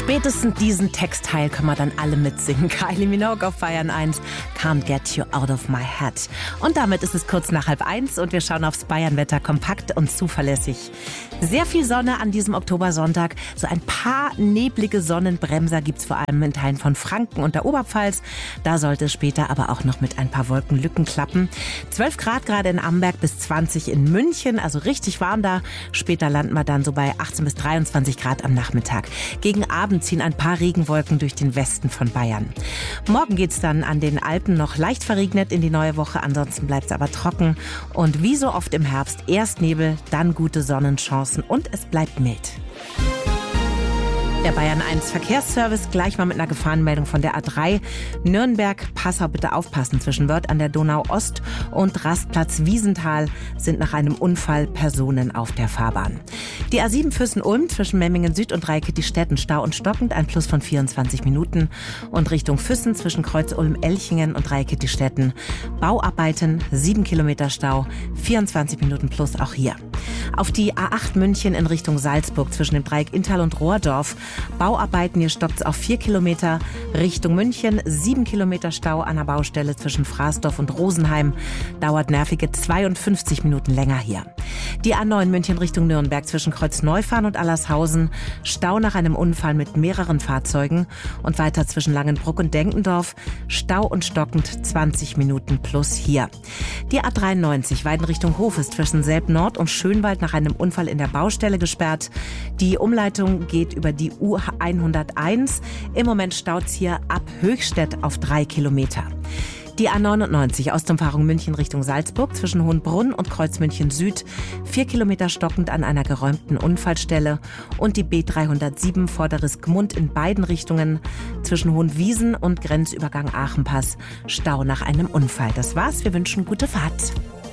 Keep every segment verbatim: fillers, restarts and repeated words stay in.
Spätestens diesen Textteil können wir dann alle mitsingen. Kylie Minogue auf Bayern eins, Can't Get You Out of My Head. Und damit ist es kurz nach halb eins und wir schauen aufs Bayernwetter kompakt und zuverlässig. Sehr viel Sonne an diesem Oktobersonntag. So ein paar neblige Sonnenbremser gibt's vor allem in Teilen von Franken und der Oberpfalz. Da sollte es später aber auch noch mit ein paar Wolkenlücken klappen. zwölf Grad gerade in Amberg bis zwanzig in München, also richtig warm da. Später landen wir dann so bei achtzehn bis dreiundzwanzig Grad am Nachmittag. Gegen Abend ziehen ein paar Regenwolken durch den Westen von Bayern. Morgen geht's dann an den Alpen noch leicht verregnet in die neue Woche. Ansonsten bleibt's aber trocken. Und wie so oft im Herbst, erst Nebel, dann gute Sonnenchancen und es bleibt mild. Der Bayern eins Verkehrsservice, gleich mal mit einer Gefahrenmeldung von der A drei. Nürnberg, Passau, bitte aufpassen. Zwischen Wörth an der Donau Ost und Rastplatz Wiesenthal sind nach einem Unfall Personen auf der Fahrbahn. Die A sieben Füssen-Ulm zwischen Memmingen Süd und Dreikitti-Städten Stau und stockend, ein Plus von vierundzwanzig Minuten. Und Richtung Füssen zwischen Kreuz-Ulm-Elchingen und Dreikitti-Städten Bauarbeiten, sieben Kilometer Stau, vierundzwanzig Minuten plus auch hier. Auf die A acht München in Richtung Salzburg zwischen dem Dreieck Inntal und Rohrdorf. Bauarbeiten, hier stoppt es auf vier Kilometer. Richtung München, sieben Kilometer Stau an der Baustelle zwischen Fraßdorf und Rosenheim. Dauert nervige zweiundfünfzig Minuten länger hier. Die A neun München Richtung Nürnberg zwischen Kreuz-Neufahren und Allershausen. Stau nach einem Unfall mit mehreren Fahrzeugen. Und weiter zwischen Langenbruck und Denkendorf. Stau und stockend zwanzig Minuten plus hier. Die A dreiundneunzig Weiden Richtung Hof ist zwischen Selb-Nord und Schönwald nach einem Unfall in der Baustelle gesperrt. Die Umleitung geht über die U hunderteins. Im Moment staut's hier ab Höchstädt auf drei Kilometer. Die A neunundneunzig Ostumfahrung München Richtung Salzburg zwischen Hohenbrunn und Kreuz München Süd. Vier Kilometer stockend an einer geräumten Unfallstelle. Und die B dreihundertsieben Vorderes Gmund in beiden Richtungen zwischen Hohenwiesen und Grenzübergang Aachenpass. Stau nach einem Unfall. Das war's. Wir wünschen gute Fahrt.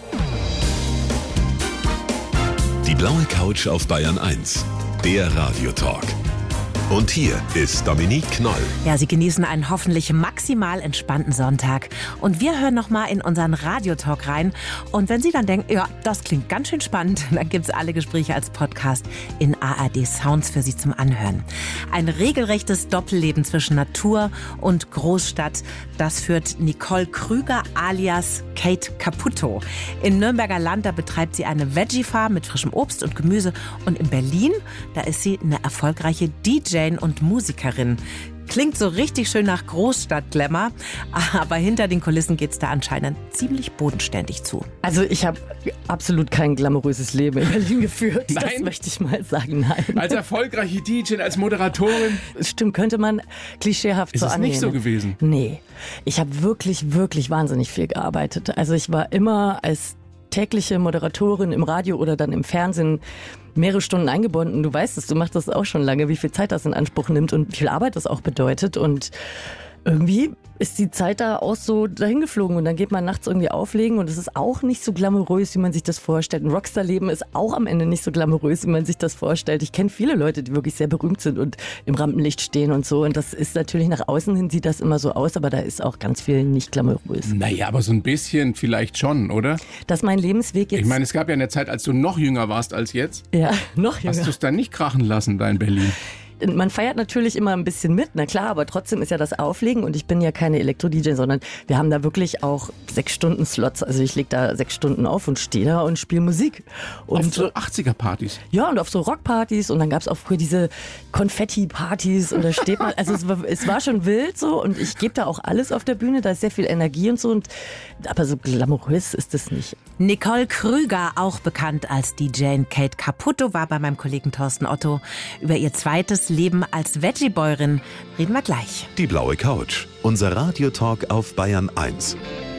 Die blaue Couch auf Bayern eins. Der Radiotalk. Und hier ist Dominique Knoll. Ja, Sie genießen einen hoffentlich maximal entspannten Sonntag. Und wir hören noch mal in unseren Radiotalk rein. Und wenn Sie dann denken, ja, das klingt ganz schön spannend, dann gibt's alle Gespräche als Podcast in A R D Sounds für Sie zum Anhören. Ein regelrechtes Doppelleben zwischen Natur und Großstadt, das führt Nicole Krüger alias Kate Caputo. In Nürnberger Land, da betreibt sie eine Veggie-Farm mit frischem Obst und Gemüse. Und in Berlin, da ist sie eine erfolgreiche D J und Musikerin. Klingt so richtig schön nach Großstadt-Glamour, aber hinter den Kulissen geht's da anscheinend ziemlich bodenständig zu. Also ich habe absolut kein glamouröses Leben in Berlin geführt. Nein? Das möchte ich mal sagen, nein. Als erfolgreiche D J, als Moderatorin. Stimmt, könnte man klischeehaft Ist so es annehmen. nicht so gewesen? Nee, ich habe wirklich, wirklich wahnsinnig viel gearbeitet. Also ich war immer als tägliche Moderatorin im Radio oder dann im Fernsehen mehrere Stunden eingebunden. Du weißt es, du machst das auch schon lange, wie viel Zeit das in Anspruch nimmt und wie viel Arbeit das auch bedeutet. Und irgendwie ist die Zeit da auch so dahin geflogen und dann geht man nachts irgendwie auflegen und es ist auch nicht so glamourös, wie man sich das vorstellt. Ein Rockstar-Leben ist auch am Ende nicht so glamourös, wie man sich das vorstellt. Ich kenne viele Leute, die wirklich sehr berühmt sind und im Rampenlicht stehen und so und das ist natürlich nach außen hin sieht das immer so aus, aber da ist auch ganz viel nicht glamourös. Naja, aber so ein bisschen vielleicht schon, oder? Dass mein Lebensweg jetzt... Ich meine, es gab ja eine Zeit, als du noch jünger warst als jetzt. Ja, noch jünger. Hast du es dann nicht krachen lassen da in Berlin? Man feiert natürlich immer ein bisschen mit, na klar, aber trotzdem ist ja das Auflegen und ich bin ja keine Elektro-D J, sondern wir haben da wirklich auch sechs Stunden Slots, also ich lege da sechs Stunden auf und stehe da und spiele Musik. Und auf so achtziger-Partys? Ja, und auf so Rockpartys und dann gab es auch früher diese Konfetti-Partys und da steht man, also es war, es war schon wild so und ich gebe da auch alles auf der Bühne, da ist sehr viel Energie und so, und aber so glamourös ist es nicht. Nicole Krüger, auch bekannt als D J Kate Caputo, war bei meinem Kollegen Thorsten Otto. Über ihr zweites Leben als Veggie-Bäuerin reden wir gleich. Die blaue Couch. Unser Radiotalk auf Bayern eins.